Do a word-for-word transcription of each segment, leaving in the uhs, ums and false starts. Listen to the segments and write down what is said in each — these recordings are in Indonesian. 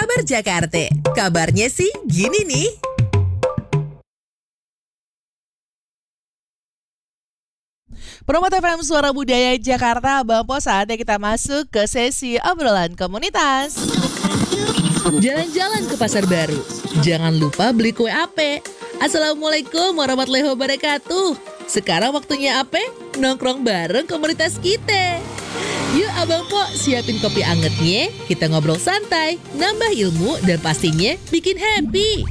Kabar Jakarta. Kabarnya sih gini nih. Promote F M Suara Budaya Jakarta, Bampo, saatnya kita masuk ke sesi obrolan komunitas. Jalan-jalan ke pasar baru, jangan lupa beli kue ape. Assalamualaikum warahmatullahi wabarakatuh. Sekarang waktunya ape nongkrong bareng komunitas kita. Yuk Abang Po, siapin kopi angetnya, kita ngobrol santai, nambah ilmu dan pastinya bikin happy.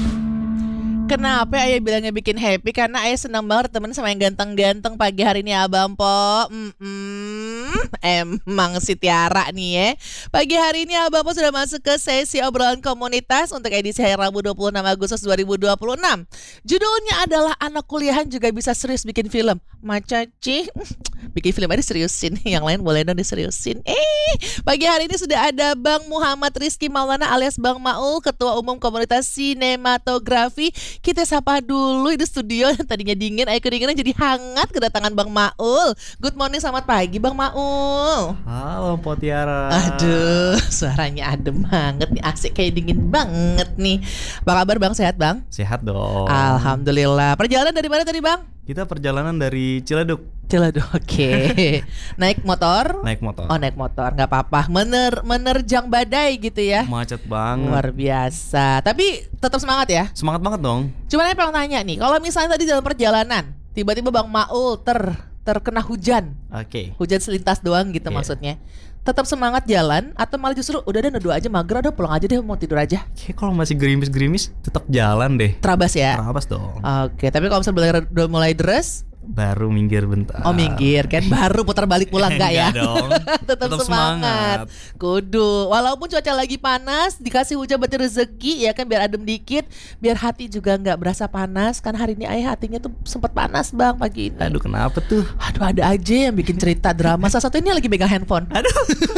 Kenapa ayah bilangnya bikin happy? Karena ayah senang banget temen sama yang ganteng-ganteng pagi hari ini Abang Po. Mm-mm, emang si Tiara nih ya. Pagi hari ini Abang Po sudah masuk ke sesi obrolan komunitas untuk edisi hari Rabu dua puluh enam Agustus dua ribu dua puluh enam. Judulnya adalah anak kuliahan juga bisa serius bikin film. Macaci, bikin film aja seriusin, yang lain boleh dong diseriusin. Eh, pagi hari ini sudah ada Bang Muhammad Rizky Maulana alias Bang Maul, Ketua Umum Komunitas Sinematografi. Kita sapa dulu di studio yang tadinya dingin, air kedinginan jadi hangat kedatangan Bang Maul. Good morning, selamat pagi Bang Maul. Halo Po Tiara. Aduh, suaranya adem banget nih, asik kayak dingin banget nih. Apa kabar Bang, sehat Bang? Sehat dong. Alhamdulillah. Perjalanan dari mana tadi Bang? Kita perjalanan dari Ciledug. Ciledug, oke. Okay. Naik motor? Naik motor. Oh naik motor, nggak apa-apa. Mener menerjang badai gitu ya. Macet banget. Luar biasa. Tapi tetap semangat ya. Semangat banget dong. Cuman saya pengen tanya nih, kalau misalnya tadi dalam perjalanan tiba-tiba Bang Maul ter terkena hujan. Oke. Okay. Hujan selintas doang gitu yeah. Maksudnya. Tetap semangat jalan atau malah justru udah deh nedu aja, mager, udah pulang aja deh, mau tidur aja. Kayak kalau masih gerimis-gerimis tetap jalan deh. Terabas ya. Terabas dong. Oke, tapi kalau misalnya udah mulai deres, baru minggir bentar. Oh minggir kan, baru putar balik pulang gak ya? Enggak dong. Tetap semangat. semangat Kudu. Walaupun cuaca lagi panas, dikasih hujan berarti rezeki ya kan, biar adem dikit, biar hati juga gak berasa panas. Kan hari ini ayah hatinya tuh sempat panas Bang pagi ini. Aduh kenapa tuh? Aduh ada aja yang bikin cerita drama. Salah satu ini lagi megang handphone. Aduh.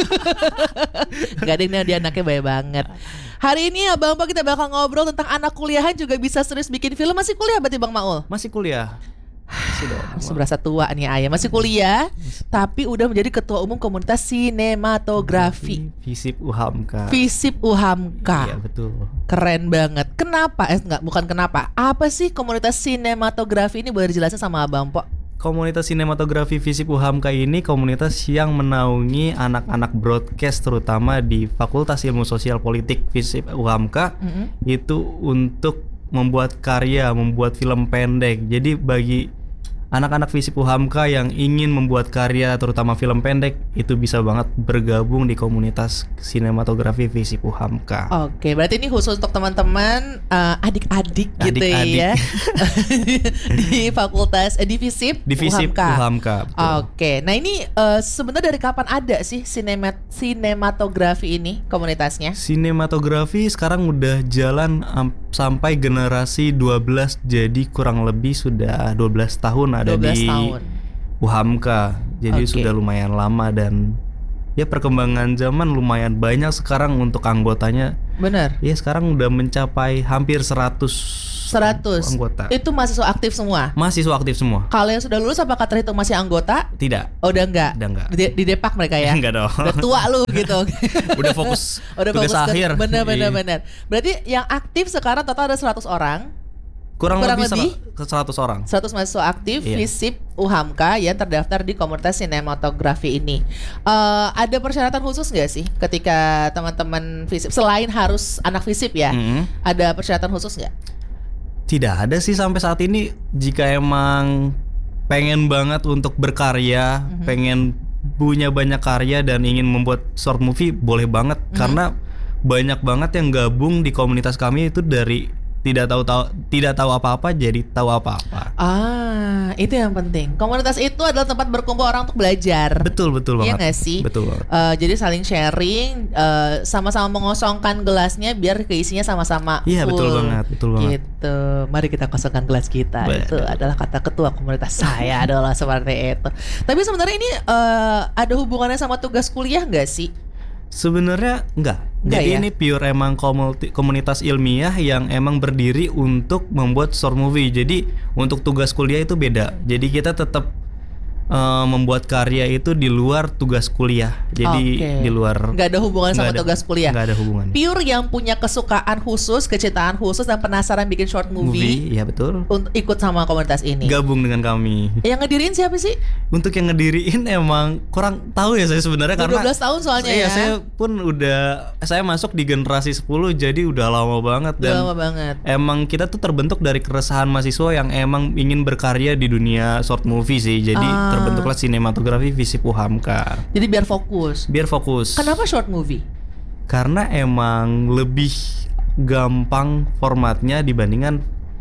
Gak ada, ini dia anaknya baik banget. Hari ini Abang Po kita bakal ngobrol tentang anak kuliahan juga bisa serius bikin film. Masih kuliah berarti Bang Maul? Masih kuliah. Masih berasa tua nih ayah. Masih kuliah tapi udah menjadi Ketua Umum Komunitas Sinematografi Visip Uhamka. Visip Uhamka. Iya betul. Keren banget. Kenapa? Eh enggak, bukan kenapa. Apa sih komunitas sinematografi ini, boleh dijelasin sama Abang Po? Komunitas Sinematografi Visip Uhamka ini komunitas yang menaungi anak-anak broadcast terutama di Fakultas Ilmu Sosial Politik Visip Uhamka, mm-hmm. itu untuk membuat karya, membuat film pendek. Jadi bagi anak-anak Visip Uhamka yang ingin membuat karya terutama film pendek, itu bisa banget bergabung di komunitas Sinematografi Visip Uhamka. Oke, berarti ini khusus untuk teman-teman uh, adik-adik gitu adik-adik. ya. Di fakultas eh, di Visip Di Visip Uhamka. Uhamka. Oke, nah ini uh, sebenarnya dari kapan ada sih sinemat sinematografi ini komunitasnya? Sinematografi sekarang udah jalan um, sampai generasi dua belas, jadi kurang lebih sudah dua belas tahun ada di tahun. Uhamka. Jadi okay. sudah lumayan lama dan ya perkembangan zaman lumayan banyak sekarang untuk anggotanya. Benar. Ya sekarang udah mencapai hampir seratus seratus anggota. Itu mahasiswa aktif semua? Mahasiswa aktif semua. Kalau yang sudah lulus apakah terhitung masih anggota? Tidak. Oh udah enggak? Udah enggak. Di, di Depak mereka ya? Enggak dong. Udah tua lu gitu. Udah fokus. Udah tugas fokus akhir. Bener bener bener. Berarti yang aktif sekarang total ada seratus orang. Kurang, Kurang lebih, lebih ke seratus orang. seratus mahasiswa aktif iya. Visip Uhamka yang terdaftar di komunitas sinematografi ini. Uh, ada persyaratan khusus nggak sih ketika teman-teman Visip, selain harus anak Visip ya? Mm-hmm. Ada persyaratan khusus nggak? Tidak ada sih sampai saat ini. Jika emang pengen banget untuk berkarya, mm-hmm. pengen punya banyak karya dan ingin membuat short movie, boleh banget. Mm-hmm. Karena banyak banget yang gabung di komunitas kami itu dari tidak tahu tahu tidak tahu apa-apa jadi tahu apa-apa. Ah, itu yang penting. Komunitas itu adalah tempat berkumpul orang untuk belajar. Betul betul banget. Iya nggak sih? Betul banget. Uh, jadi saling sharing, uh, sama-sama mengosongkan gelasnya biar keisinya sama-sama Iya full. betul banget, betul banget. Gitu. Mari kita kosongkan gelas kita. Betul. Itu adalah kata ketua komunitas saya adalah seperti itu. Tapi sebenarnya ini uh, ada hubungannya sama tugas kuliah nggak sih? Sebenarnya enggak. Enggak Jadi ya? ini pure emang komunitas ilmiah yang emang berdiri untuk membuat short movie. Jadi untuk tugas kuliah itu beda. Jadi kita tetap uh, membuat karya itu di luar tugas kuliah. Jadi Oke. di luar Nggak ada hubungan sama nggak ada- tugas kuliah. nggak ada hubungan. Pure yang punya kesukaan khusus, kecintaan khusus dan penasaran bikin short movie, Movie, ya betul. untuk ikut sama komunitas ini. Gabung dengan kami. Yang ngedirin siapa sih? Untuk yang ngediriin emang kurang tahu ya saya sebenarnya Udah karena dua belas tahun soalnya iya, ya. saya pun udah saya masuk di generasi sepuluh jadi udah lama banget Udah dan lama banget. emang kita tuh terbentuk dari keresahan mahasiswa yang emang ingin berkarya di dunia short movie sih. Jadi Ah. terbentuklah sinematografi Visip U H A M K. Jadi biar fokus. Biar fokus. Kenapa short movie? Karena emang lebih gampang formatnya dibandingkan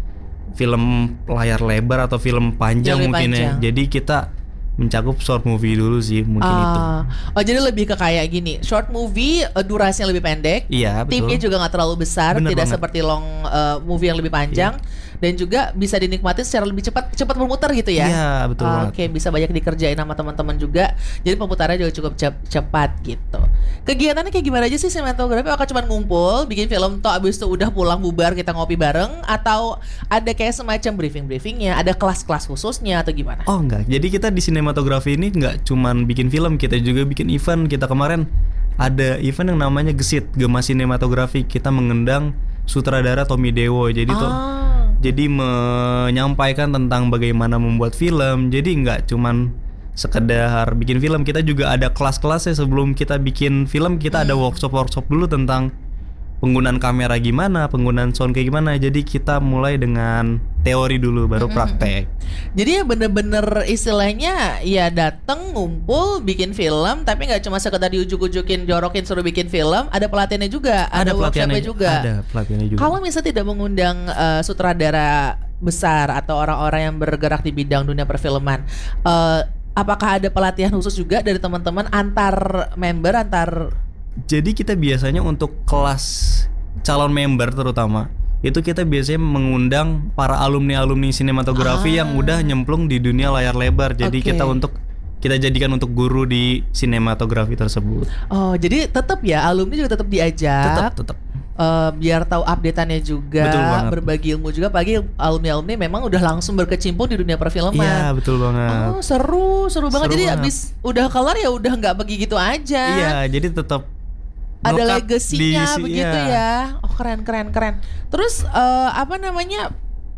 film layar lebar atau film panjang Yang lebih mungkin panjang. ya. Jadi kita mencakup short movie dulu sih mungkin itu. Ah, oh jadi lebih ke kayak gini, short movie uh, durasinya lebih pendek, Iya betul. timnya juga nggak terlalu besar, Bener tidak banget. seperti long uh, movie yang lebih panjang, dan juga bisa dinikmati secara lebih cepat, cepat bermuter gitu ya. Iya betul Ah, banget. Oke, bisa banyak dikerjain sama teman-teman juga, jadi pemutarnya juga cukup cep- cepat gitu. Kegiatannya kayak gimana aja sih sinematografi? Apakah cuma ngumpul, bikin film toh abis itu udah pulang bubar kita ngopi bareng, atau ada kayak semacam briefing-briefingnya, ada kelas-kelas khususnya atau gimana? Oh enggak, jadi kita di sinematografi ini enggak cuman bikin film, kita juga bikin event. Kita kemarin ada event yang namanya Gesit, Gema Sinematografi. Kita mengundang sutradara Tommy Dewo. Jadi tuh Ah. jadi menyampaikan tentang bagaimana membuat film. Jadi enggak cuman sekedar bikin film, kita juga ada kelas-kelasnya. Sebelum kita bikin film, kita ada workshop-workshop dulu tentang penggunaan kamera gimana, penggunaan sound kayak gimana. Jadi kita mulai dengan teori dulu baru praktek. Jadi ya bener-bener istilahnya ya dateng ngumpul bikin film, tapi nggak cuma sekedar diujuk-ujukin jorokin suruh bikin film, ada pelatihannya juga, ada, workshopnya juga. Ada pelatihannya juga. Kalau misalnya tidak mengundang uh, sutradara besar atau orang-orang yang bergerak di bidang dunia perfilman, uh, apakah ada pelatihan khusus juga dari teman-teman antar member, antar Jadi kita biasanya untuk kelas calon member terutama itu kita biasanya mengundang para alumni-alumni sinematografi Ah. yang udah nyemplung di dunia layar lebar. Jadi Oke. kita untuk kita jadikan untuk guru di sinematografi tersebut. oh jadi tetap ya alumni juga tetap diajak. Tetap tetap. Uh, biar tahu updateannya juga, Betul banget. berbagi ilmu juga. Pagi alumni-alumni memang udah langsung berkecimpung di dunia perfilman. Iya betul banget. Oh seru, seru banget. Seru Jadi banget. abis udah kelar ya udah nggak begitu aja. Iya jadi tetap Ada melekat legasinya di si- begitu iya. ya. Oh keren keren keren. Terus eh, apa namanya?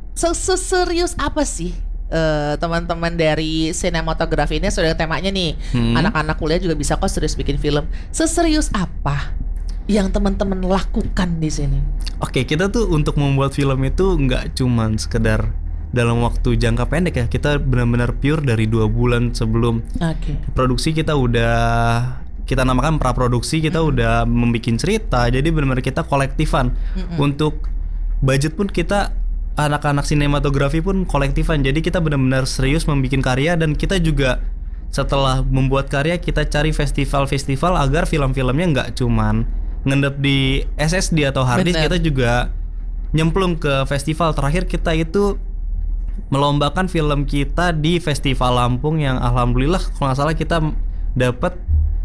Seserius apa sih eh, teman-teman dari sinematografi ini? Sudah temanya nih, Hmm. anak-anak kuliah juga bisa kok serius bikin film. Seserius apa yang teman-teman lakukan di sini? Oke, kita tuh untuk membuat film itu nggak cuman sekedar dalam waktu jangka pendek ya. Kita benar-benar pure dari dua bulan sebelum Oke. produksi kita udah kita namakan praproduksi, kita udah membuat cerita. Jadi benar-benar kita kolektifan. Untuk budget pun kita anak-anak sinematografi pun kolektifan. Jadi kita benar-benar serius membuat karya dan kita juga setelah membuat karya kita cari festival-festival agar film-filmnya nggak cuman ngendap di S S D atau hard disk, Bener. kita juga nyemplung ke festival. Terakhir kita itu melombakan film kita di Festival Lampung yang alhamdulillah kalau nggak salah kita dapat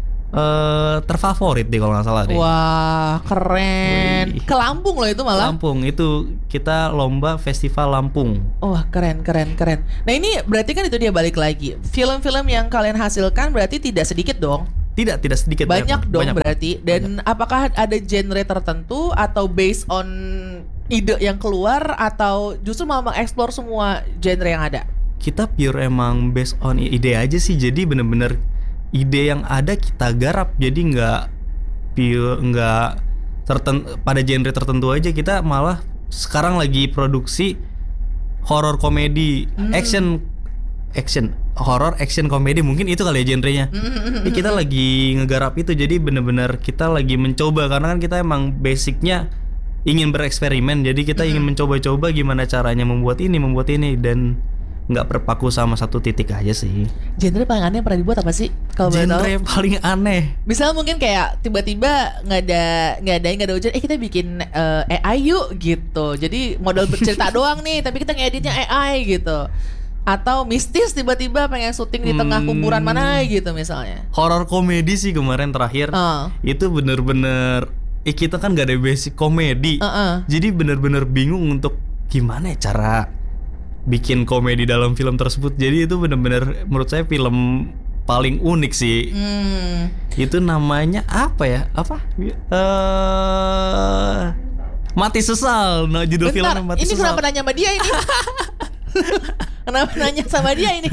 eh, terfavorit deh kalau nggak salah deh. Wah keren. Wih. Ke Lampung loh itu malah. Lampung itu kita lomba Festival Lampung. Wah keren keren keren. Nah ini berarti kan itu dia balik lagi. Film-film yang kalian hasilkan berarti tidak sedikit dong. Tidak tidak sedikit Banyak dong banyak. berarti. Dan apakah ada genre tertentu atau based on ide yang keluar atau justru malah mengeksplor semua genre yang ada? Kita pure emang based on ide aja sih. Jadi bener-bener ide yang ada kita garap. Jadi nggak pure nggak terten pada genre tertentu aja. Kita malah sekarang lagi produksi horor komedi, action action horor action komedi, mungkin itu kali ya genrenya. Jadi kita lagi ngegarap itu. Jadi bener-bener kita lagi mencoba karena kan kita emang basicnya ingin bereksperimen. Jadi kita ingin mencoba-coba gimana caranya membuat ini membuat ini dan nggak berpaku sama satu titik aja sih. Genre paling aneh yang pernah dibuat apa sih? Kalau boleh tahu? Genre paling aneh. Misalnya mungkin kayak tiba-tiba nggak ada nggak ada nggak ada hujan, eh kita bikin eh, A I yuk gitu. Jadi modal bercerita doang nih, tapi kita ngeditnya A I gitu. Atau mistis tiba-tiba pengen syuting di tengah Hmm. kuburan mana gitu misalnya. Horor komedi sih kemarin terakhir. Oh. Itu bener-bener eh kita kan gak ada basic komedi. Uh-uh. Jadi bener-bener bingung untuk gimana ya cara bikin komedi dalam film tersebut. Jadi itu benar-benar menurut saya film paling unik sih. Hmm. Itu namanya apa ya? Apa? Uh, Mati Sesal. Nah, judul Bentar, filmnya Mati ini Sesal. kenapa nanya sama dia ini? Kenapa nanya sama dia ini?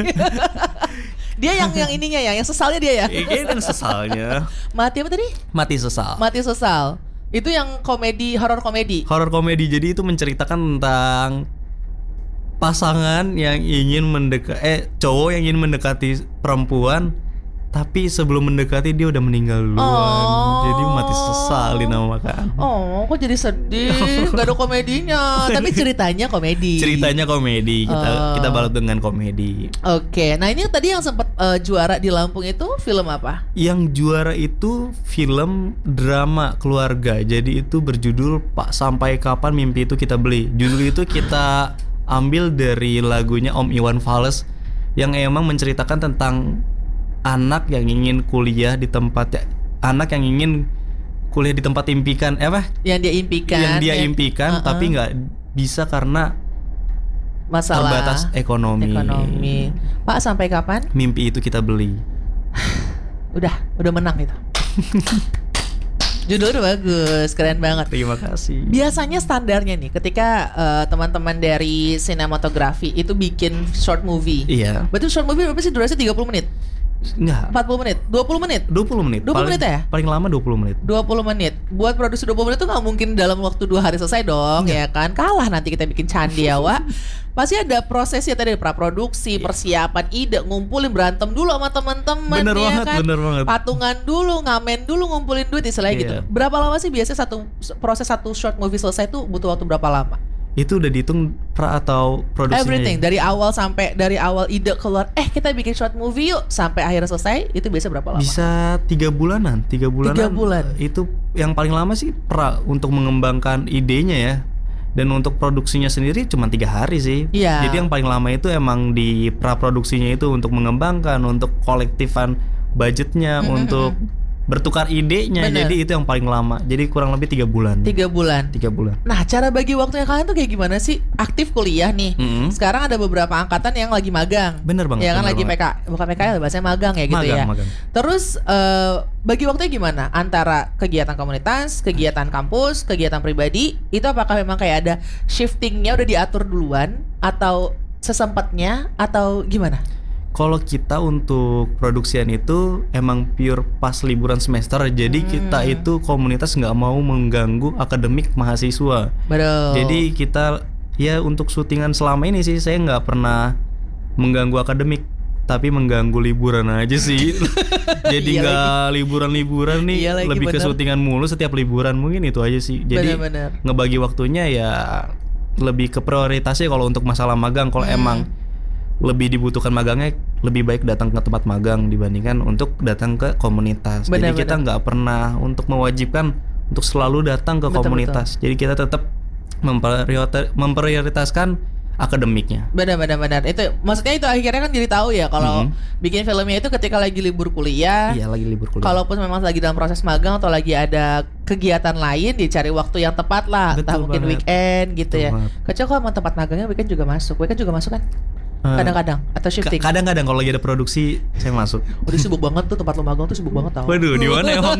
Dia yang yang ininya ya, yang sesalnya dia ya. Ini yang sesalnya. Mati apa tadi? Mati Sesal. Mati Sesal. Itu yang komedi, horor komedi. Horor komedi. Jadi itu menceritakan tentang pasangan yang ingin mendekat eh cowok yang ingin mendekati perempuan, tapi sebelum mendekati dia udah meninggal duluan. Oh. Jadi mati sesal dinamakan. Oh, kok jadi sedih? Gak ada komedinya. Tapi ceritanya komedi. Ceritanya komedi. Kita Oh. kita balut dengan komedi. Oke, nah ini tadi yang sempat uh, juara di Lampung itu film apa? Yang juara itu film drama keluarga. Jadi itu berjudul Pak Sampai Kapan Mimpi Itu Kita Beli. Judul itu kita ambil dari lagunya Om Iwan Fals yang emang menceritakan tentang anak yang ingin kuliah di tempat ya, anak yang ingin kuliah di tempat impikan, eh apa? Yang dia impikan. Yang dia ya. impikan, Uh-uh. tapi nggak bisa karena Masalah terbatas ekonomi. ekonomi. Pak, sampai kapan? Mimpi Itu Kita Beli. Udah, udah menang itu. Judulnya bagus, keren banget. Terima kasih. Biasanya standarnya nih, ketika uh, teman-teman dari sinematografi itu bikin short movie. Iya. Berarti short movie berapa sih durasinya? tiga puluh menit? Enggak. empat puluh menit? dua puluh menit? dua puluh menit. dua puluh Paling- menit ya? Paling lama dua puluh menit. dua puluh menit. Buat produksi dua puluh menit tuh gak mungkin dalam waktu dua hari selesai dong, ya kan? Kalah nanti kita bikin candi ya, Wak. Pasti ada prosesnya tadi, praproduksi, persiapan ide, ngumpulin, berantem dulu sama teman-teman, Bener ya banget, kan? bener banget. Patungan dulu, ngamen dulu, ngumpulin duit istilahnya Iya. gitu. Berapa lama sih biasanya satu proses satu short movie selesai tuh butuh waktu berapa lama? Itu udah dihitung pra atau produksinya? Everything dari awal sampai dari awal ide keluar, eh kita bikin short movie yuk sampai akhirnya selesai, itu biasa berapa lama? Bisa tiga bulanan, tiga bulanan. Tiga bulan. Itu yang paling lama sih pra untuk mengembangkan idenya ya. Dan untuk produksinya sendiri cuma tiga hari sih. Iya. Jadi yang paling lama itu emang di pra produksinya itu untuk mengembangkan, untuk kolektifan budgetnya, Mm-mm, untuk bertukar idenya. Bener. Jadi itu yang paling lama. Jadi kurang lebih tiga bulan. Tiga bulan. Tiga bulan. Nah, cara bagi waktunya kalian tuh kayak gimana sih? Aktif kuliah nih. Mm-mm. Sekarang ada beberapa angkatan yang lagi magang. Bener banget. Ya kan bener lagi banget. P K, bukan P K L, bahasanya magang ya gitu Magang, ya. magang. Terus eh, bagi waktunya gimana? Antara kegiatan komunitas, kegiatan kampus, kegiatan pribadi, itu apakah memang kayak ada shiftingnya udah diatur duluan atau sesempatnya atau gimana? Kalau kita untuk produksian itu emang pure pas liburan semester. Jadi Hmm. kita itu komunitas nggak mau mengganggu akademik mahasiswa. Betul. Jadi kita ya untuk syutingan selama ini sih saya nggak pernah mengganggu akademik, tapi mengganggu liburan aja sih. Jadi Iya nggak liburan-liburan nih, Iya lagi, lebih ke bener. syutingan mulu setiap liburan, mungkin itu aja sih. Jadi Bener-bener. ngebagi waktunya ya lebih ke prioritasnya. Kalau untuk masalah magang, kalau Hmm. emang lebih dibutuhkan magangnya, lebih baik datang ke tempat magang dibandingkan untuk datang ke komunitas. Benar, Jadi kita benar. nggak pernah untuk mewajibkan untuk selalu datang ke Betul, komunitas. Jadi kita tetap mempriorita- memprioritaskan akademiknya. Benar-benar benar. Itu maksudnya itu akhirnya kan jadi tahu ya kalau Mhm. bikin filmnya itu ketika lagi libur kuliah. Iya, lagi libur kuliah. Kalaupun memang lagi dalam proses magang atau lagi ada kegiatan lain, dicari waktu yang tepat lah, entah Betul mungkin banget. weekend gitu Betul ya. banget. Kecuali kalau emang tempat magangnya weekend juga masuk, weekend juga masuk kan? Eh, Kadang-kadang atau ka- shifting. kadang-kadang kalau lagi ada produksi saya masuk. Udah sibuk banget tuh tempat lo magang tuh sibuk banget tau. Waduh, di mana emang?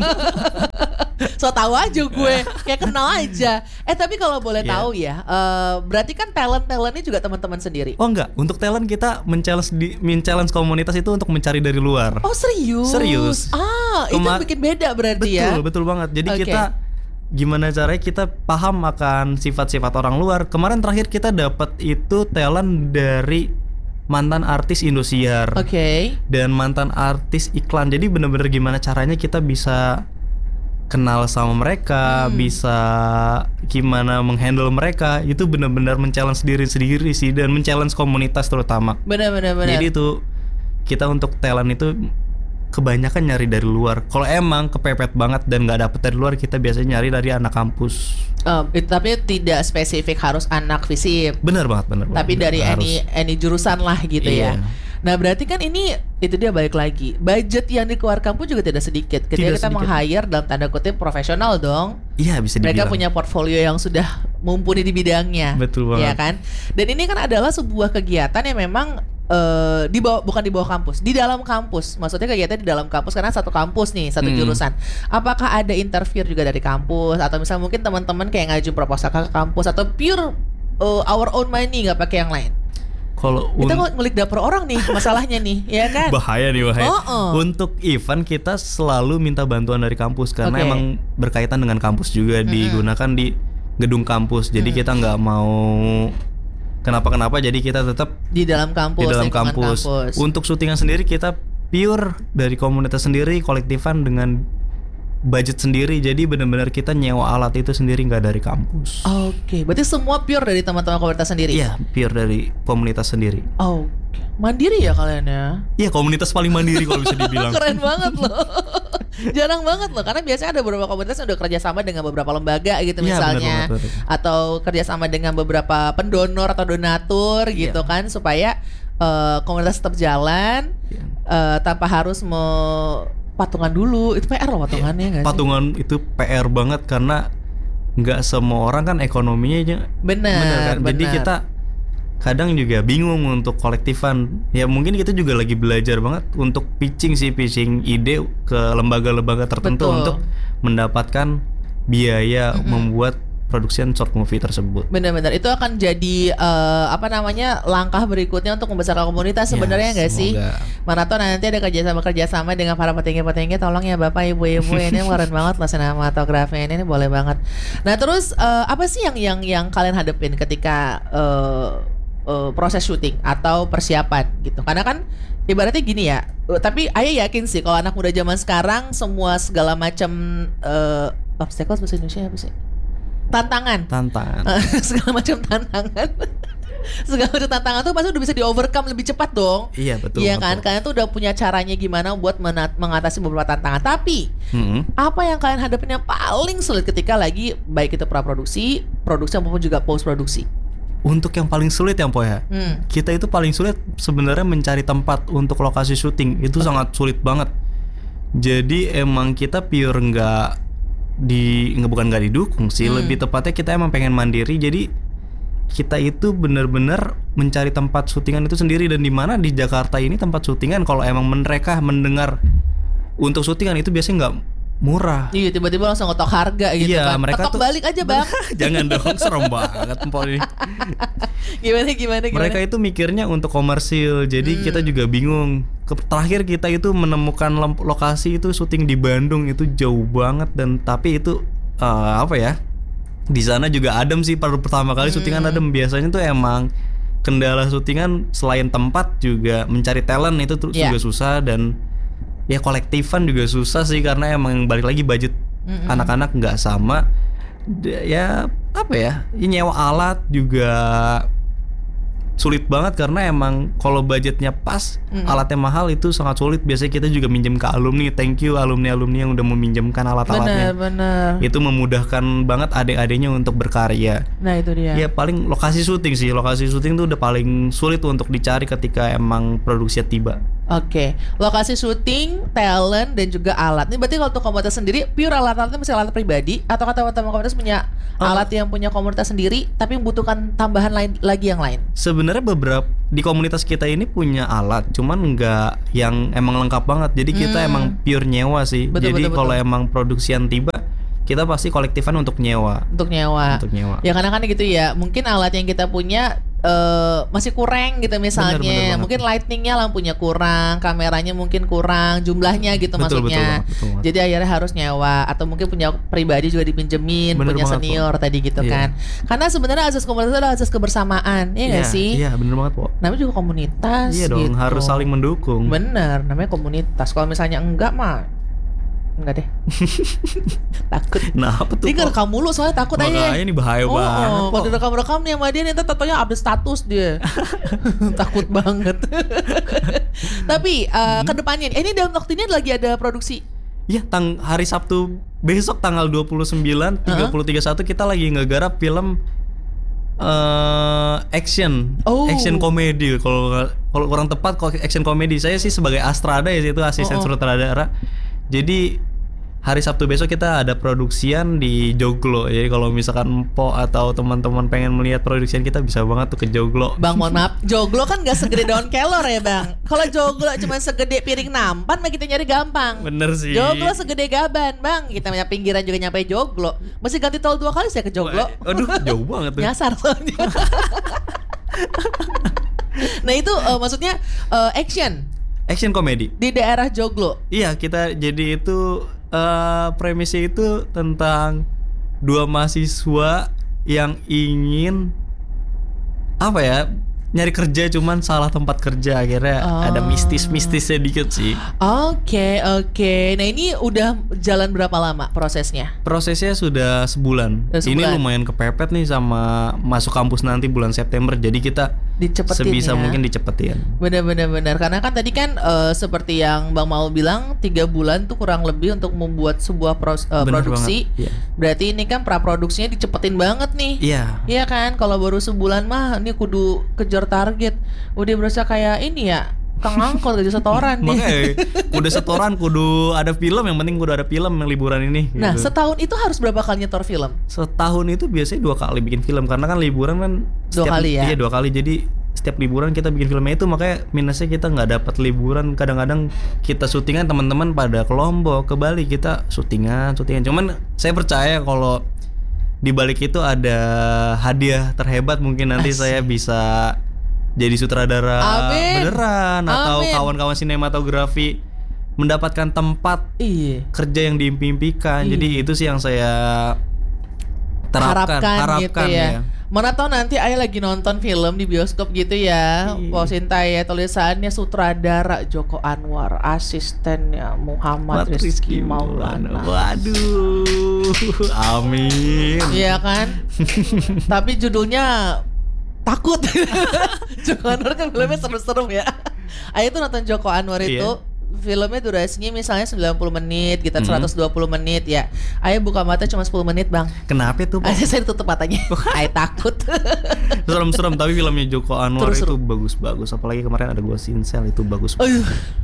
So tahu aja gue, kayak kenal aja. Eh tapi kalau boleh Iya. tahu ya, eh, berarti kan talent-talentnya juga teman-teman sendiri. Oh enggak, untuk talent kita men-challenge di men-challenge komunitas itu untuk mencari dari luar. Oh serius? Serius. Ah, itu Kema- bikin beda berarti Betul, ya. betul banget. Jadi Oke. kita gimana caranya kita paham akan sifat-sifat orang luar. Kemarin terakhir kita dapat itu talent dari mantan artis Indosiar Oke. dan mantan artis iklan. Jadi bener-bener gimana caranya kita bisa kenal sama mereka, Hmm. bisa gimana menghandle mereka. Itu bener-bener men-challenge diri sendiri sih, dan men-challenge komunitas terutama. Benar-benar benar. Jadi itu kita untuk talent itu kebanyakan nyari dari luar. Kalau emang kepepet banget dan nggak dapet dari luar, kita biasanya nyari dari anak kampus. Eh, itu- tapi tidak spesifik harus anak fisip. Bener banget, bener. Tapi banget. dari Harus. any any jurusan lah gitu Iya. ya. Nah berarti kan ini itu dia balik lagi budget yang dikeluarkan pun juga tidak sedikit ketika Tidak kita sedikit. meng-hire dalam tanda kutip profesional dong. Iya bisa Mereka dibilang. punya portfolio yang sudah mumpuni di bidangnya. Betul banget. Ya kan? Dan ini kan adalah sebuah kegiatan yang memang eh, di bawah, bukan di bawah kampus, di dalam kampus. Maksudnya kegiatan di dalam kampus karena satu kampus nih, satu Hmm. jurusan. Apakah ada interview juga dari kampus atau misalnya mungkin teman-teman kayak ngaju proposal ke kampus atau pure eh, our own money nggak pakai yang lain? Kalau Kita un- kok ngulik dapur orang nih masalahnya nih, ya kan? bahaya nih bahaya. Oh, oh. Untuk event kita selalu minta bantuan dari kampus karena Oke. emang berkaitan dengan kampus juga digunakan di gedung kampus. Jadi kita nggak mau kenapa-kenapa. Jadi kita tetap Di dalam kampus, di dalam lingkungan kampus. kampus. Untuk syutingan sendiri kita pure dari komunitas sendiri, kolektifan dengan budget sendiri. Jadi benar-benar kita nyewa alat itu sendiri, nggak dari kampus. Oke, berarti semua pure dari teman-teman komunitas sendiri. Iya, pure dari komunitas sendiri. Oke, mandiri ya kalian ya. Iya, komunitas paling mandiri kalau bisa dibilang. Keren banget loh. Jarang banget loh, karena biasanya ada beberapa komunitas yang udah kerjasama dengan beberapa lembaga gitu Iya, misalnya, benar banget, benar. atau kerjasama dengan beberapa pendonor atau donatur gitu Iya. kan, supaya eh, komunitas tetap jalan Iya. eh, tanpa harus mau patungan dulu. Itu P R loh patungannya nggak sih? Patungan itu P R banget karena nggak semua orang kan ekonominya aja Benar, kan. Jadi benar. kita kadang juga bingung untuk kolektifan. Ya mungkin kita juga lagi belajar banget untuk pitching sih, pitching ide ke lembaga-lembaga tertentu Betul. untuk mendapatkan biaya membuat produksian short movie tersebut. Benar-benar itu akan jadi eh, apa namanya langkah berikutnya untuk membesarkan komunitas sebenarnya Ya, nggak sih? semoga. Mana tahu nanti ada kerjasama kerjasama dengan para petinggi-petinggi. Tolong ya bapak ibu-ibu ini keren banget loh sinematografi ini, ini boleh banget. Nah terus eh, apa sih yang yang yang kalian hadepin ketika eh, eh, proses syuting atau persiapan gitu? Karena kan ibaratnya gini ya. eh, Tapi Ayah yakin sih kalau anak muda zaman sekarang semua segala macam eh, obstacles bahasa Indonesia apa sih? Tantangan. Tantangan. Segala macam tantangan. Segala macam tantangan tuh pasti udah bisa di overcome lebih cepat dong. Iya betul. Iya betul. kan, kalian tuh udah punya caranya gimana buat mena- mengatasi beberapa tantangan. Tapi Mm-mm. apa yang kalian hadapin yang paling sulit ketika lagi baik itu praproduksi, produksi maupun juga post produksi? Untuk yang paling sulit ya Po ya. Hmm. Kita itu paling sulit sebenarnya mencari tempat untuk lokasi syuting. Itu sangat sulit banget. Jadi emang kita pure nggak di nggak bukan nggak didukung sih, Hmm. lebih tepatnya kita emang pengen mandiri. Jadi kita itu bener-bener mencari tempat syutingan itu sendiri. Dan di mana di Jakarta ini tempat syutingan kalau emang mereka mendengar untuk syutingan itu biasanya nggak murah. Iya, tiba-tiba langsung ngotok harga gitu Iya, kan. mereka Ketok tuh- balik aja bang. Jangan dong, serem banget Empok ini. Gimana gimana gimana? Mereka itu mikirnya untuk komersil, jadi Hmm. kita juga bingung. Ke- Terakhir kita itu menemukan lem- lokasi itu syuting di Bandung, itu jauh banget. Dan tapi itu eh, apa ya? Di sana juga adem sih, pada pertama kali syutingan Hmm. adem. Biasanya tuh emang kendala syutingan selain tempat juga mencari talent itu tuh Iya. juga susah. Dan ya kolektifan juga susah sih karena emang balik lagi budget Mm-mm. anak-anak nggak sama. D- ya apa ya, ya nyewa alat juga sulit banget karena emang kalau budgetnya pas, Mm-mm. alatnya mahal itu sangat sulit. Biasanya kita juga minjem ke alumni. Thank you alumni-alumni yang udah meminjamkan alat-alatnya. Benar-benar. Itu memudahkan banget adik-adiknya untuk berkarya. Nah itu dia. Ya paling lokasi syuting sih, lokasi syuting tuh udah paling sulit untuk dicari ketika emang produksinya tiba. Oke, lokasi syuting, talent dan juga alat. Ini berarti kalau untuk komunitas sendiri pure alat-alatnya masih alat pribadi atau kata teman-teman komunitas punya Oh. alat yang punya komunitas sendiri tapi membutuhkan tambahan lain lagi yang lain. Sebenarnya beberapa di komunitas kita ini punya alat, cuman nggak yang emang lengkap banget. Jadi kita Hmm. emang pure nyewa sih. Betul, Jadi betul, kalau betul. emang produksian tiba, kita pasti kolektifan untuk nyewa. Untuk nyewa. Untuk nyewa. Ya karena kan gitu ya, mungkin alat yang kita punya eh, masih kurang gitu misalnya. Bener, bener banget. Mungkin lightingnya lampunya kurang, kameranya mungkin kurang, jumlahnya gitu Betul, betul maksudnya. banget, betul banget. Jadi akhirnya harus nyewa atau mungkin punya pribadi juga dipinjemin, Bener punya banget, senior tadi gitu Iya. kan. Karena sebenarnya asas komunitas adalah asas kebersamaan, ya nggak Iya, sih? Iya, bener banget, Po. Namanya juga komunitas. Iya dong, gitu. harus saling mendukung. Bener, namanya komunitas. Kalau misalnya enggak mah enggak deh. Takut. Nah, apa tuh? Dia Po? ngerekam mulu soalnya takut aja. Makanya ini bahaya Oh, banget. oh, Po. kalau direkam-rekam nih sama dia nih ntar tatonya update status dia. Takut banget. Tapi uh, kedepannya eh, ini dalam waktu ini lagi ada produksi. Iya, tang hari Sabtu besok tanggal dua puluh sembilan, tiga puluh, tiga puluh satu kita lagi ngegarap film uh, action, Oh. action komedi. Kalau kalau kurang tepat kalau action komedi. Saya sih sebagai Astrada ya, itu asisten Oh, oh. sutradara. Jadi hari Sabtu besok kita ada produksian di Joglo. Jadi kalau misalkan Empo atau teman-teman pengen melihat produksian kita bisa banget tuh ke Joglo. Bang, mohon maaf, joglo kan gak segede daun kelor ya bang. Kalau joglo cuma segede piring nampan, mah kita nyari gampang. Bener sih. Joglo segede gaban bang. Kita punya pinggiran juga nyampe joglo. Mesti ganti tol dua kali saya ke joglo. Aduh, jauh banget tuh. Nyasar soalnya. Nah itu uh, maksudnya uh, action Action komedi. di daerah Joglo. Iya, kita jadi itu uh, premisnya itu tentang dua mahasiswa yang ingin apa ya, nyari kerja cuman salah tempat kerja, akhirnya Oh. ada mistis-mistisnya dikit sih. Oke oke. Nah ini udah jalan berapa lama prosesnya? Prosesnya sudah sebulan. Udah Ini sebulan. lumayan kepepet nih sama masuk kampus nanti bulan September. Jadi kita Dicepetin sebisa ya. mungkin dicepetin. Benar-benar benar. Karena kan tadi kan eh, seperti yang Bang Maul bilang tiga bulan tuh kurang lebih untuk membuat sebuah pros- eh, Bener produksi. banget, iya. Berarti ini kan praproduksinya dicepetin banget nih. Iya. Iya kan, kalau baru sebulan mah ini kudu kejar target. Udah berasa kayak ini ya, Kang Angkot gaji setoran nih. Makanya udah setoran, kudu ada film, yang penting kudu ada film yang liburan ini. Nah, gitu. setahun itu harus berapa kali nyetor film? Setahun itu biasanya dua kali bikin film, karena kan liburan kan Dua kali ya? Iya, dua kali. Jadi setiap liburan kita bikin filmnya, itu makanya minusnya kita nggak dapat liburan. Kadang-kadang kita syutingan, teman-teman pada ke Lombok, ke Bali, kita syutingan, syutingan. Cuman saya percaya kalau di balik itu ada hadiah terhebat, mungkin nanti Asik. saya bisa jadi sutradara Amin. beneran, atau Amin. kawan-kawan sinematografi mendapatkan tempat Iya. kerja yang diimpikan. Iya. Jadi itu sih yang saya terapkan, harapkan, harapkan gitu ya. ya. Mana tahu nanti Ayah lagi nonton film di bioskop gitu ya. Iya. Posinta ya tulisannya sutradara Joko Anwar, asistennya Muhammad Mat Rizky Rizky Maulana. Waduh, amin. Iya kan? Tapi judulnya takut. Joko Anwar kan filmnya seru-seru ya. Ayah tuh nonton Joko Anwar itu. Iya. Filmnya durasinya misalnya sembilan puluh menit, kita Mhm. seratus dua puluh menit ya. Ayah buka mata cuma sepuluh menit bang. Kenapa tuh, Pak? Ayah saya tutup matanya. Ayah takut. Serem-serem, tapi filmnya Joko Anwar Terus itu seru. bagus-bagus. Apalagi kemarin ada Ghost in Shell, itu bagus. Aduh.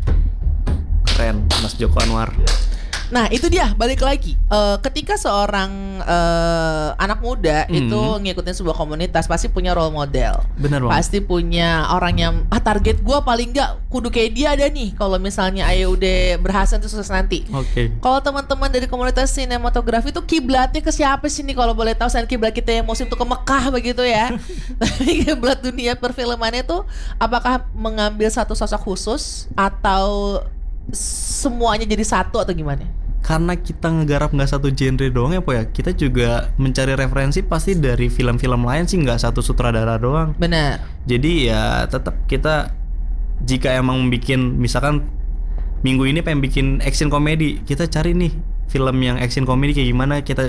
Keren, Mas Joko Anwar. Nah itu dia, balik lagi. Eh, ketika seorang eh, anak muda Hmm. itu ngikutin sebuah komunitas, pasti punya role model. Bener banget. Pasti punya orang yang ah target gua paling nggak kudu kayak dia ada nih. Kalau misalnya Ayo udah berhasil tuh sukses nanti. Oke. Kalau teman-teman dari komunitas sinematografi itu kiblatnya ke siapa sih nih kalau boleh tahu? Selain kiblat kita yang musim tuh ke Mekah begitu ya. Tapi kiblat dunia perfilmannya tuh apakah mengambil satu sosok khusus atau semuanya jadi satu atau gimana? Karena kita ngegarap nggak satu genre doang ya, Po ya. Kita juga mencari referensi pasti dari film-film lain sih, nggak satu sutradara doang. Benar. Jadi ya tetap kita, jika emang bikin, misalkan minggu ini pengen bikin action komedi, kita cari nih film yang action komedi kayak gimana, kita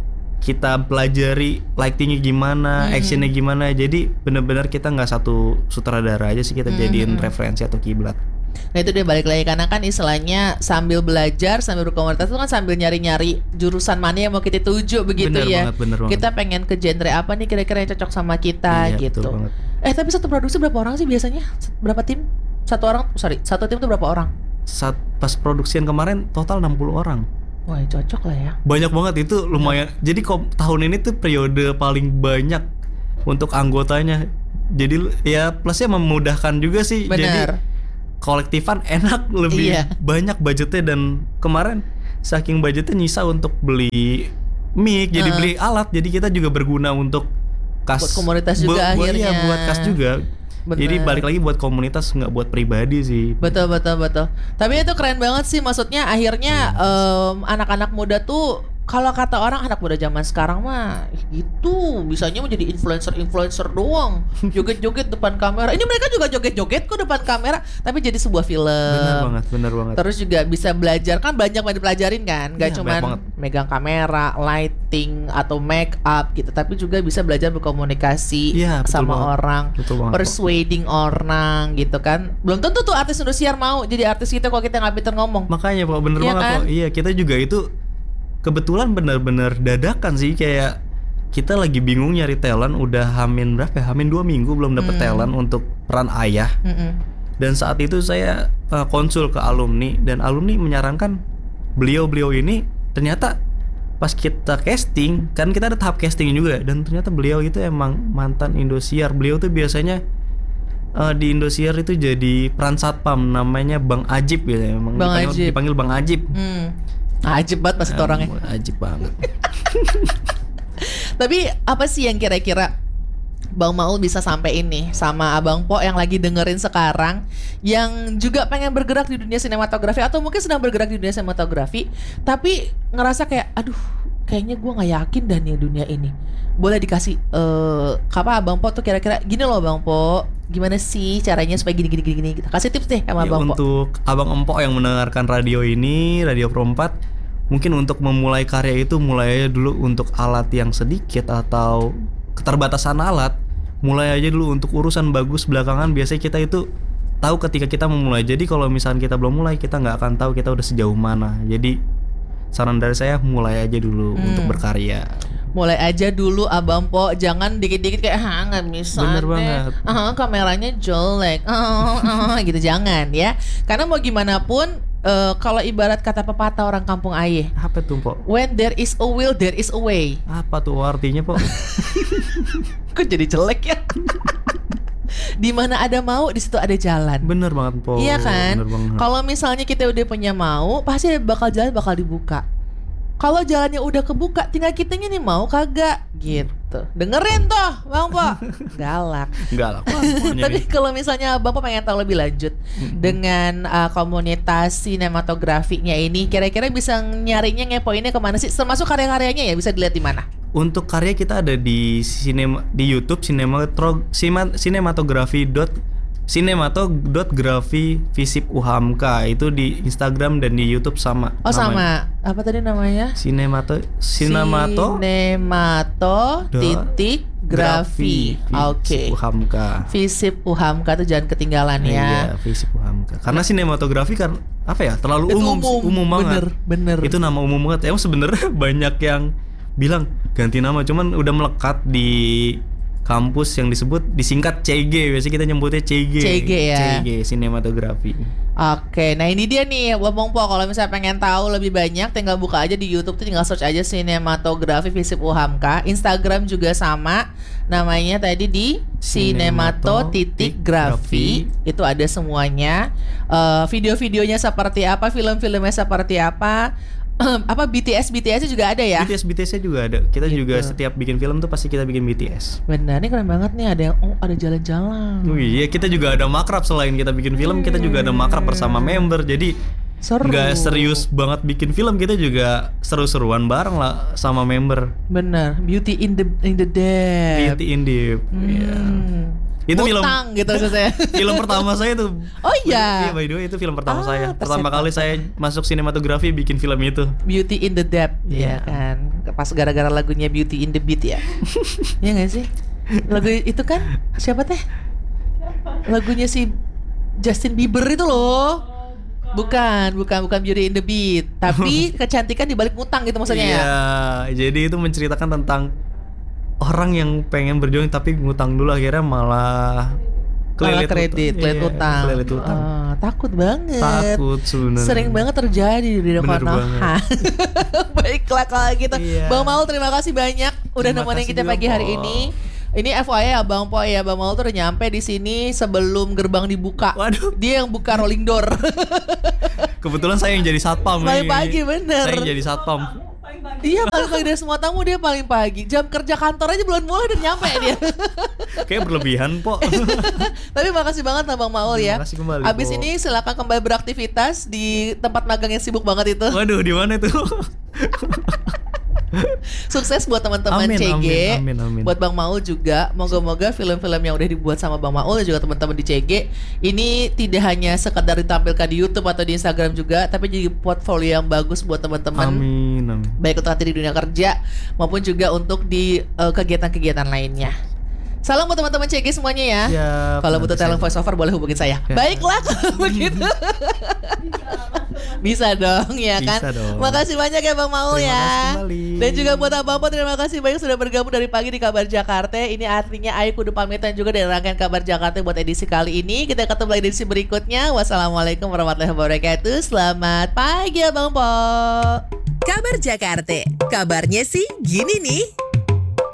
kita pelajari lightingnya gimana, Mhm. actionnya gimana. Jadi benar-benar kita nggak satu sutradara aja sih, kita jadiin Mhm. referensi atau kiblat. Nah itu dia balik lagi, karena kan istilahnya sambil belajar sambil berkomunitas itu kan sambil nyari-nyari jurusan mana yang mau kita tuju begitu Bener ya. banget, bener banget. Kita pengen ke genre apa nih kira-kira yang cocok sama kita Iya, gitu. betul banget. Eh tapi satu produksi berapa orang sih biasanya? Berapa tim? Satu orang, sorry, satu tim itu berapa orang? Saat pas produksian kemarin total enam puluh orang. Wah cocok lah ya. Banyak banget itu, lumayan. Jadi kok tahun ini tuh periode paling banyak untuk anggotanya. Jadi ya plusnya memudahkan juga sih. Jadi Benar. kolektifan enak, lebih Iya. banyak budgetnya. Dan kemarin saking budgetnya nyisa untuk beli mic, jadi Heeh. beli alat. Jadi kita juga berguna untuk kas, Buat komunitas juga buat, akhirnya. iya, buat kas juga. Bener. Jadi balik lagi buat komunitas, nggak buat pribadi sih. Betul betul betul. Tapi itu keren banget sih, maksudnya akhirnya em, anak-anak muda tuh kalau kata orang anak muda zaman sekarang mah gitu, bisanya menjadi influencer-influencer doang. Joget-joget depan kamera. Ini mereka juga joget-joget kok depan kamera, tapi jadi sebuah film. Bener banget, bener banget. Terus juga bisa belajar, kan banyak yang dipelajarin kan, gak Iya, cuman banyak banget. megang kamera, lighting atau make up gitu, tapi juga bisa belajar berkomunikasi Iya, betul sama banget. orang, Betul banget, persuading orang gitu kan. Belum tentu tuh artis Indosiar mau jadi artis kita kalau kita nggak pinter ngomong. Makanya Pak, bener Iya banget kan? Pak. Iya, kita juga itu kebetulan benar-benar dadakan sih, kayak kita lagi bingung nyari talent, udah hamin berapa ya? Hamin dua minggu belum dapet hmm. talent untuk peran ayah. Mm-mm. Dan saat itu saya uh, konsul ke alumni, dan alumni menyarankan beliau-beliau ini ternyata pas kita casting, kan kita ada tahap casting juga, dan ternyata beliau itu emang mantan Indosiar. Beliau tuh biasanya uh, di Indosiar itu jadi peran satpam, namanya Bang Ajib gitu ya. Emang Bang dipanggil, Ajib. dipanggil Bang Ajib. Hmm. Ajib banget pas itu orangnya. Ajib banget. Tapi apa sih yang kira-kira Bang Maul bisa sampai ini sama Abang Po yang lagi dengerin sekarang, yang juga pengen bergerak di dunia sinematografi atau mungkin sedang bergerak di dunia sinematografi tapi ngerasa kayak aduh kayaknya gue nggak yakin dah nih dunia ini. Boleh dikasih uh, apa Abang Po tuh kira-kira gini loh Bang Po, gimana sih caranya supaya gini gini gini gini. Kita kasih tips deh sama ya, Abang Po. Untuk Abang Empok yang mendengarkan radio ini, Radio Pro empat, mungkin untuk memulai karya itu mulai aja dulu untuk alat yang sedikit atau keterbatasan alat. Mulai aja dulu untuk urusan bagus, belakangan biasanya kita itu tahu ketika kita memulai. Jadi kalau misalnya kita belum mulai, kita nggak akan tahu kita udah sejauh mana. Jadi saran dari saya mulai aja dulu hmm. untuk berkarya. Mulai aja dulu Abang Po, jangan dikit-dikit kayak ah nggak bisa. Bener deh. banget. Ah kameranya jelek, ah, ah, gitu jangan ya. Karena mau gimana pun, uh, kalau ibarat kata pepatah orang kampung ayeh. Apa tuh Po? When there is a will, there is a way. Apa tuh artinya Po? Kok jadi jelek ya? Di mana ada mau, di situ ada jalan. Bener banget Po. Iya kan? Kalau misalnya kita udah punya mau, pasti bakal jalan bakal dibuka. Kalau jalannya udah kebuka, tinggal kitanya nih mau kagak gitu. Dengerin toh Bang Po. Galak. Galak. Tapi kalau misalnya Bang Po pengen tahu lebih lanjut mm-hmm. dengan uh, komunitas sinematografinya ini, kira-kira bisa nyarinya ngepoinnya kemana sih? Termasuk karya-karyanya ya bisa dilihat di mana? Untuk karya kita ada di sinema, di YouTube sinematro, sima, sinematografi dot Sinemato.grafi Visip Uhamka, itu di Instagram dan di YouTube sama. Oh namanya. Sama. Apa tadi namanya? Sinemato Sinemato Sinemato titik grafi. Oke. Uhamka. Visip Uhamka tuh jangan ketinggalan ya. Iya, Visip Uhamka. Karena sinematografi kan apa ya? Terlalu itu umum, umum, umum banget. Bener, bener. Itu nama umum banget. Emang sebenarnya banyak yang bilang ganti nama, cuman udah melekat di kampus yang disebut disingkat C G, biasanya kita nyebutnya C G. C G ya. C G, sinematografi. Oke, nah ini dia nih Bang Po, kalau misalnya pengen tahu lebih banyak tinggal buka aja di YouTube tuh, tinggal search aja sinematografi Visip Uhamka. Instagram juga sama, namanya tadi di sinemato titik grafi. Itu ada semuanya. Uh, video-videonya seperti apa, film-filmnya seperti apa. Apa B T S B T S juga ada ya? B T S B T S juga ada. Kita gitu. juga setiap bikin film tuh pasti kita bikin B T S. Benar, ini keren banget nih, ada yang oh ada jalan-jalan. Oh iya, kita juga ada makrab, selain kita bikin film, kita juga ada makrab bersama member. Jadi seru. Nggak serius banget bikin film, kita juga seru-seruan bareng lah sama member. Bener, beauty in the in the depth. Beauty in the hmm. yeah. Itu Mutang film gitu saya. Film pertama saya tuh. Oh iya. Iya, by the way itu film pertama ah, saya. Pertama kali saya masuk sinematografi bikin film itu. Beauty in the Depth, yeah. Ya kan. Pas gara-gara lagunya Beauty in the Beat ya. Iya nggak sih? Lagu itu kan siapa teh? Lagunya si Justin Bieber itu loh. Bukan, bukan, bukan Beauty in the Beat, tapi kecantikan di balik mutang gitu maksudnya ya. Iya, jadi itu menceritakan tentang orang yang pengen berjuang tapi ngutang dulu, akhirnya malah kelilit kredit, kelilit iya, utang. Kelilit utang. Oh, takut banget. Takut sebenarnya. Sering banget terjadi di Konoha. Baiklah kalau gitu. Iya. Bang Maul terima kasih banyak udah nemenin kita pagi po. hari ini. Ini F Y I ya Bang Po ya, Bang Maul tuh udah nyampe di sini sebelum gerbang dibuka. Waduh. Dia yang buka rolling door. Kebetulan saya yang jadi satpam. Paling pagi bener. Saya yang jadi satpam. Iya paling pagi dari semua tamu, dia paling pagi. Jam kerja kantor aja belum mulai udah nyampe dia. Kayak berlebihan po. Tapi makasih banget lah Bang Maul ya. Makasih kembali. Abis po. Ini silakan kembali beraktivitas di tempat magang yang sibuk banget itu. Waduh, di mana itu? Sukses buat teman-teman C G, amin, amin, amin. Buat Bang Maul juga. Moga-moga film-film yang udah dibuat sama Bang Maul dan juga teman-teman di C G ini tidak hanya sekedar ditampilkan di YouTube atau di Instagram juga, tapi jadi portfolio yang bagus buat teman-teman. Amin, amin. Baik untuk nanti di dunia kerja maupun juga untuk di uh, kegiatan-kegiatan lainnya. Salam buat teman-teman C G semuanya ya. Siap, Kalau nanti butuh talent saya- voice over boleh hubungin saya. Ya. Baiklah kalau begitu. Bisa dong ya kan. Bisa dong. Makasih banyak ya Bang Maul Terima ya. kasih kembali. Dan juga buat Abang Po terima kasih banyak sudah bergabung dari pagi di Kabar Jakarta. Ini artinya Ayu kudu pamitan juga dari rangkaian Kabar Jakarta buat edisi kali ini. Kita ketemu lagi di edisi berikutnya. Wassalamualaikum warahmatullahi wabarakatuh. Selamat pagi Abang Po. Kabar Jakarta, kabarnya sih gini nih.